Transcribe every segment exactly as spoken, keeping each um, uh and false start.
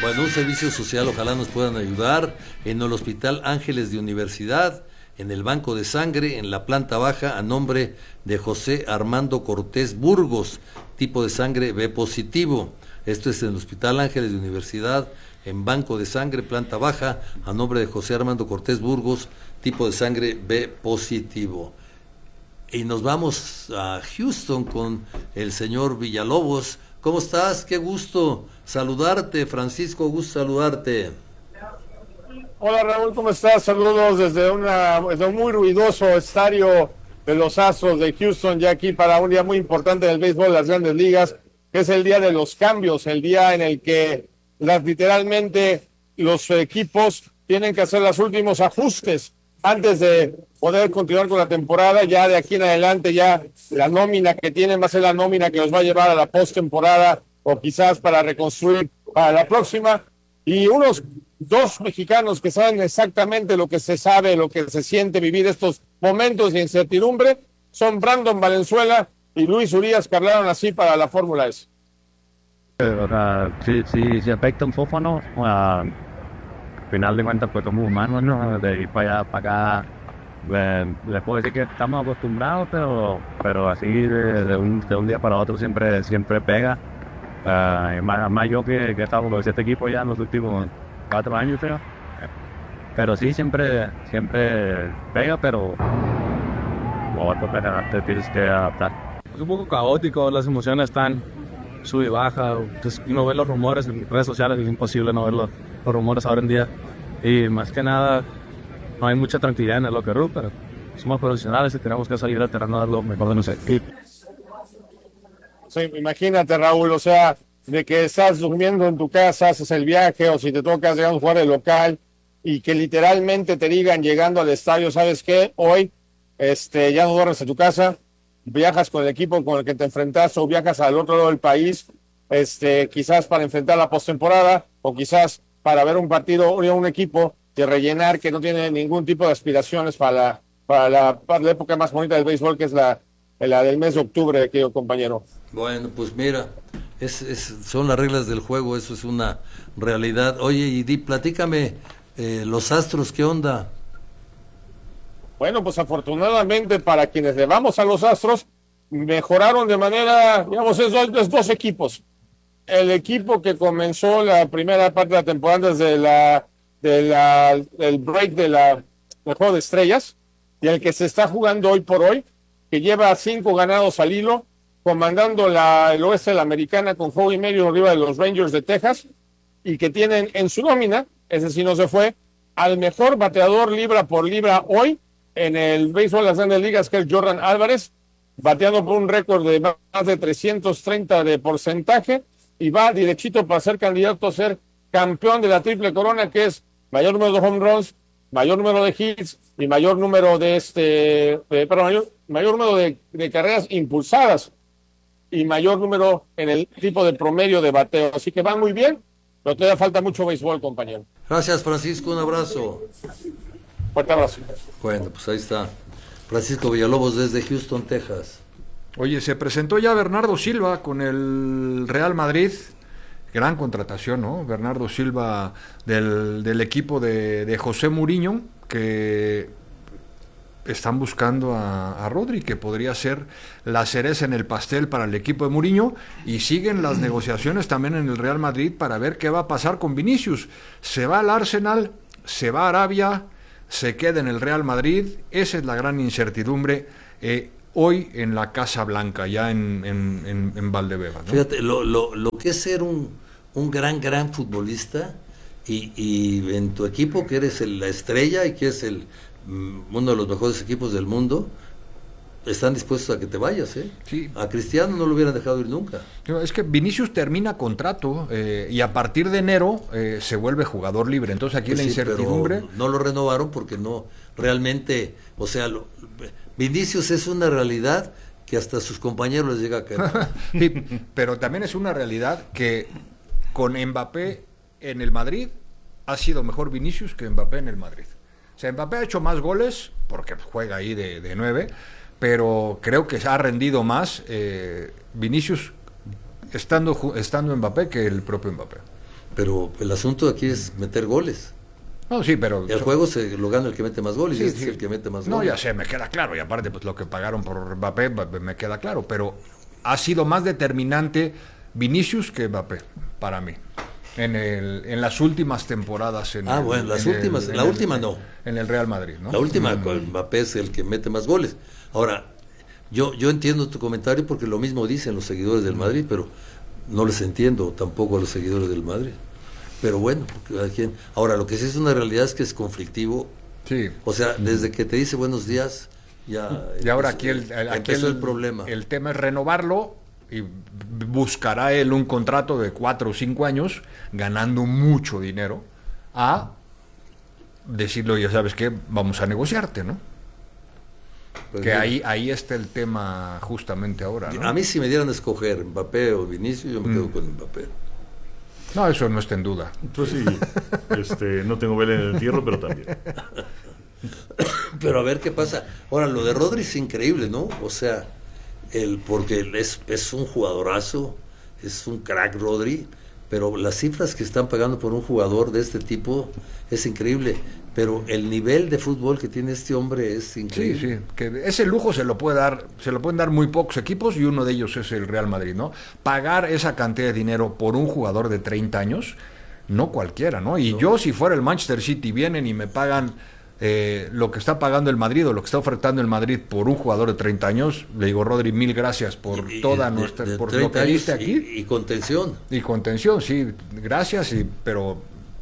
Bueno, un servicio social, ojalá nos puedan ayudar en el Hospital Ángeles de Universidad, en el banco de sangre, en la planta baja, a nombre de José Armando Cortés Burgos, tipo de sangre B positivo. Esto es en el Hospital Ángeles de Universidad, en banco de sangre, planta baja, a nombre de José Armando Cortés Burgos, tipo de sangre B positivo. Y nos vamos a Houston con el señor Villalobos. ¿Cómo estás? Qué gusto saludarte, Francisco, gusto saludarte. Hola Raúl, ¿cómo estás? Saludos desde, una, desde un muy ruidoso estadio de los Astros de Houston, ya aquí para un día muy importante del béisbol de las Grandes Ligas, que es el día de los cambios, el día en el que las, literalmente los equipos tienen que hacer los últimos ajustes antes de poder continuar con la temporada. Ya de aquí en adelante ya la nómina que tienen va a ser la nómina que los va a llevar a la postemporada o quizás para reconstruir para la próxima. Y unos dos mexicanos que saben exactamente lo que se sabe, lo que se siente vivir estos momentos de incertidumbre son Brandon Valenzuela y Luis Urias, que hablaron así para la Fórmula S. Uh, sí, sí, sí afecta un poco, ¿no? Uh, al final de cuentas, pues como humanos, ¿no? De ir para allá, para acá, eh, les puedo decir que estamos acostumbrados, pero, pero así de, de, un, de un día para otro siempre, siempre pega. Uh, más, más yo que, que he estado con este equipo ya en los últimos cuatro años, creo. Pero sí, siempre, siempre pega, pero bueno, te tienes que adaptar. Es un poco caótico, las emociones están sube y baja. Entonces, uno ve los rumores en redes sociales, es imposible no ver los, los rumores ahora en día. Y más que nada, no hay mucha tranquilidad en el locker room, pero somos profesionales y tenemos que salir al terreno a dar lo mejor de nuestro equipo. Sí, imagínate, Raúl, o sea, de que estás durmiendo en tu casa, haces el viaje, o si te tocas llegar a jugar el local, y que literalmente te digan llegando al estadio, ¿sabes qué? Hoy este, ya no duermes en tu casa, viajas con el equipo con el que te enfrentas, o viajas al otro lado del país, este, quizás para enfrentar la postemporada, o quizás para ver un partido, un equipo de rellenar que no tiene ningún tipo de aspiraciones para la, para la, para la época más bonita del béisbol, que es la, la del mes de octubre, querido compañero. Bueno, pues mira, es, es, son las reglas del juego, eso es una realidad. Oye, y di, platícame, eh, los Astros, ¿qué onda? Bueno, pues afortunadamente para quienes le vamos a los Astros, mejoraron de manera, digamos, es dos, es dos equipos. El equipo que comenzó la primera parte de la temporada desde la, de la, el break de la, del juego de estrellas, y el que se está jugando hoy por hoy, que lleva cinco ganados al hilo, comandando la, el oeste de la americana con juego y medio arriba de los Rangers de Texas, y que tienen en su nómina, ese sí no se fue, al mejor bateador libra por libra hoy en el béisbol de las Grandes Ligas, que es Jordan Álvarez, bateando por un récord de más de trescientos treinta de porcentaje, y va derechito para ser candidato a ser campeón de la triple corona, que es mayor número de home runs, mayor número de hits y mayor número de este, eh, perdón, mayor, mayor número de, de carreras impulsadas y mayor número en el tipo de promedio de bateo. Así que van muy bien, pero todavía falta mucho béisbol, compañero. Gracias, Francisco, un abrazo. Fuerte abrazo. Bueno, pues ahí está Francisco Villalobos desde Houston, Texas. Oye, se presentó ya Bernardo Silva con el Real Madrid. Gran contratación, ¿no? Bernardo Silva del, del equipo de, de José Mourinho, que están buscando a, a Rodri, que podría ser la cereza en el pastel para el equipo de Mourinho, y siguen las negociaciones también en el Real Madrid para ver qué va a pasar con Vinicius. Se va al Arsenal, se va a Arabia, se queda en el Real Madrid. Esa es la gran incertidumbre eh, hoy en la Casa Blanca, ya en, en, en, en Valdebebas, ¿no? Fíjate, lo, lo, lo que es ser un, un gran, gran futbolista, y, y en tu equipo que eres el, la estrella y que es el uno de los mejores equipos del mundo, están dispuestos a que te vayas, ¿eh? Sí. A Cristiano no lo hubieran dejado ir nunca. Es que Vinicius termina contrato eh, y a partir de enero eh, se vuelve jugador libre. Entonces aquí pues la sí, incertidumbre. No lo renovaron porque no, realmente, o sea, lo, Vinicius es una realidad que hasta a sus compañeros les llega a caer. Sí, pero también es una realidad que con Mbappé en el Madrid ha sido mejor Vinicius que Mbappé en el Madrid. O sea, Mbappé ha hecho más goles porque juega ahí de, de nueve, pero creo que se ha rendido más eh, Vinicius estando, estando Mbappé que el propio Mbappé. Pero el asunto aquí es meter goles. No, sí, pero... El juego se lo gana el que mete más goles, Sí, y este sí. es el que mete más No, goles. ya sé, me queda claro, y aparte pues lo que pagaron por Mbappé me queda claro, pero ha sido más determinante Vinicius que Mbappé para mí en el en las últimas temporadas en Ah, el- bueno, las en últimas, el- la en el- última no. en el Real Madrid, ¿no? La última, Mm. con Mbappé es el que mete más goles. Ahora, yo, yo entiendo tu comentario porque lo mismo dicen los seguidores del Madrid, pero no les entiendo tampoco a los seguidores del Madrid. Pero bueno, cada quien. Ahora, lo que sí es una realidad es que es conflictivo. Sí. O sea, desde que te dice buenos días, ya. Y ahora empezó- aquí el, el- aquí empezó el- el problema. el tema es renovarlo y b- buscará él un contrato de cuatro o cinco años ganando mucho dinero a decirlo, ya sabes qué, vamos a negociarte, ¿no? Pues que mira, ahí, ahí está el tema justamente ahora, ¿no? A mí si me dieran a escoger Mbappé o Vinicius, yo me Mm. quedo con Mbappé. No, eso no está en duda. Pues sí, este, no tengo vela en el entierro, pero también. Pero a ver qué pasa. Ahora, lo de Rodri es increíble, ¿no? O sea, el, porque es, es un jugadorazo, es un crack Rodri, pero las cifras que están pagando por un jugador de este tipo es increíble. Pero el nivel de fútbol que tiene este hombre es Sí, increíble. sí, que ese lujo se lo puede dar, se lo pueden dar muy pocos equipos y uno de ellos es el Real Madrid, ¿no? Pagar esa cantidad de dinero por un jugador de treinta años, no cualquiera, ¿no? Y No. yo si fuera el Manchester City vienen y me pagan eh, lo que está pagando el Madrid o lo que está ofertando el Madrid por un jugador de treinta años, le digo, Rodri, mil gracias por Y- y toda de- nuestra, de por lo treinta que años diste aquí Y, y contención. y contención, sí, gracias, y, pero,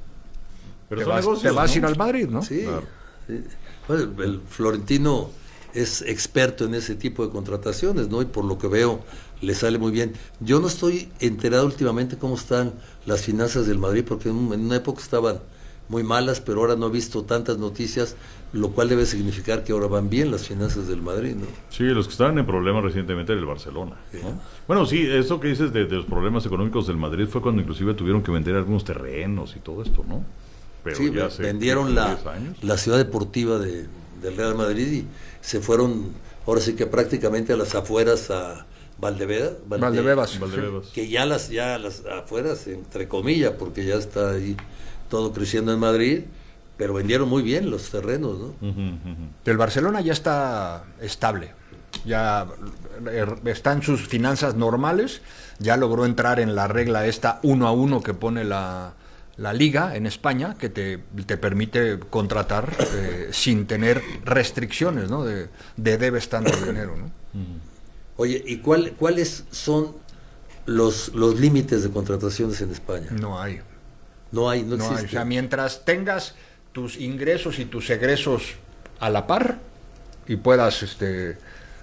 Pero te son vas, negocios, te vas a ¿no? ir al Madrid, ¿no? Sí. Claro. Sí. Bueno, el, el Florentino es experto en ese tipo de contrataciones, ¿no? Y por lo que veo, le sale muy bien. Yo no estoy enterado últimamente cómo están las finanzas del Madrid, porque en, un- en una época estaban muy malas, pero ahora no he visto tantas noticias, lo cual debe significar que ahora van bien las finanzas del Madrid, ¿no? Sí, los que estaban en problemas recientemente era el Barcelona, ¿no? Bueno, sí, eso que dices de, de los problemas económicos del Madrid fue cuando inclusive tuvieron que vender algunos terrenos y todo esto, ¿no? Pero Sí, ya hace, vendieron ¿qué, la, diez años? la ciudad deportiva de, del Real Madrid y se fueron, ahora sí que prácticamente a las afueras a Valdebebas, Valde- Valdebebas, sí. Valdebebas. que ya las ya las afueras entre comillas, porque ya está ahí todo creciendo en Madrid, pero vendieron muy bien los terrenos, ¿no? Ujú, ujú. El Barcelona ya está estable, ya eh, está en sus finanzas normales, ya logró entrar en la regla esta uno a uno que pone la, la liga en España, que te, te permite contratar eh, sin tener restricciones, ¿no? De, de debes tanto dinero, ¿no? Oye, ¿y cuál, cuáles son los, los límites de contrataciones en España? No hay. No hay, no, No hay. existe. O sea, mientras tengas tus ingresos y tus egresos a la par y puedas este,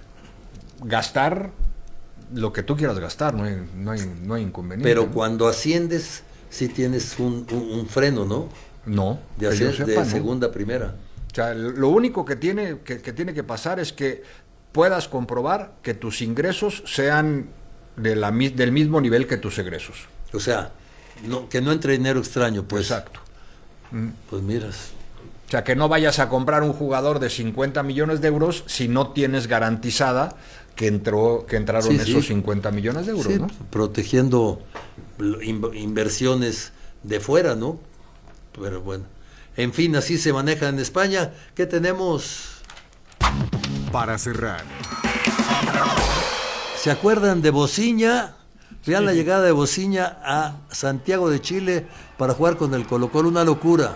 gastar lo que tú quieras gastar, no hay, no hay, no hay inconveniente. Pero ¿no? cuando asciendes, sí tienes un, un, un freno, ¿no? No, De, que yo ascen- de sepa, ¿no? segunda a primera. O sea, lo único que tiene que, que tiene que pasar es que puedas comprobar que tus ingresos sean de la, mi- del mismo nivel que tus egresos. O sea, no, que no entre dinero extraño, pues. Exacto. Pues miras. O sea, que no vayas a comprar un jugador de cincuenta millones de euros si no tienes garantizada que entró que entraron Sí, esos sí. cincuenta millones de euros, Sí, ¿no? protegiendo lo- in- inversiones de fuera, ¿no? Pero bueno. En fin, así se maneja en España. ¿Qué tenemos? Para cerrar, ¿Se acuerdan de Bociña? Vean la llegada de Bociña a Santiago de Chile para jugar con el Colo-Colo, una locura.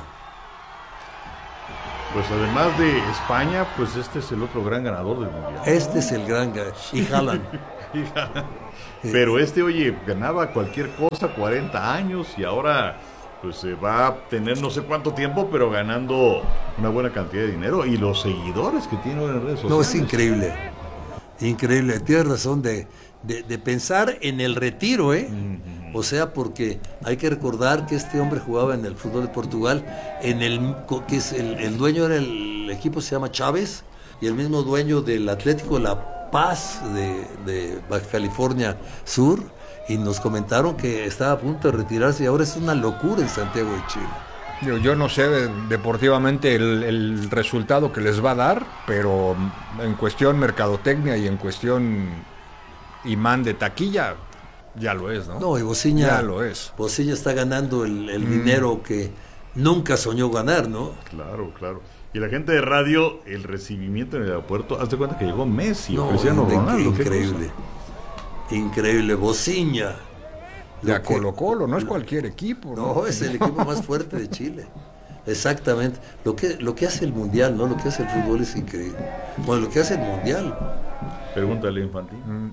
Pues además de España, pues este es el otro gran ganador del mundial. Este es el gran... ga- Y Haaland. Pero este, oye, ganaba cualquier cosa, cuarenta años, y ahora pues se va a tener no sé cuánto tiempo, pero ganando una buena cantidad de dinero. Y los seguidores que tiene ahora en redes sociales. No, es increíble. Increíble. Tienes razón de, de, de pensar en el retiro, ¿eh? O sea, porque hay que recordar que este hombre jugaba en el fútbol de Portugal, en el que es el, el dueño era el equipo se llama Chávez, y el mismo dueño del Atlético La Paz de, de Baja California Sur, y nos comentaron que estaba a punto de retirarse y ahora es una locura en Santiago de Chile. Yo, yo no sé de- deportivamente el, el resultado que les va a dar, pero en cuestión mercadotecnia y en cuestión imán de taquilla, Ya lo es, ¿no? No, y Bociña, ya lo es. Bociña está ganando el, el mm. dinero que nunca soñó ganar, ¿no? Claro, claro. Y la gente de radio, el recibimiento en el aeropuerto, hazte cuenta que llegó Messi, no, o Cristiano Ronaldo. Increíble, increíble, Bociña. De Colo Colo, no es cualquier equipo, ¿no? No, es el equipo más fuerte de Chile. Exactamente. Lo que, lo que hace el Mundial, ¿no? Lo que hace el fútbol es increíble. Bueno, lo que hace el Mundial. Pregúntale, Infantil. Mm.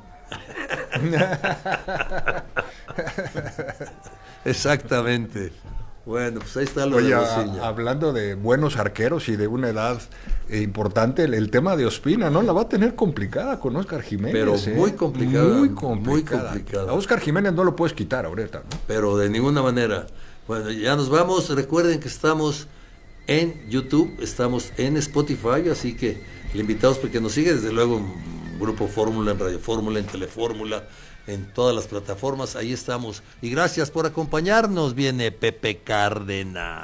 Exactamente. Bueno, pues ahí está lo Oye, de Bociña. Hablando de buenos arqueros y de una edad eh, importante, el, el tema de Ospina, ¿no? La va a tener complicada con Óscar Jiménez. Pero ¿eh? muy complicada. Muy complicada. Muy complicada. A Óscar Jiménez no lo puedes quitar ahorita, ¿no? Pero de ninguna manera. Bueno, ya nos vamos. Recuerden que estamos en YouTube, estamos en Spotify, así que le invitamos porque nos sigue, desde luego, en Grupo Fórmula, en Radio Fórmula, en Telefórmula, en todas las plataformas, ahí estamos. Y gracias por acompañarnos. Viene Pepe Cárdenas.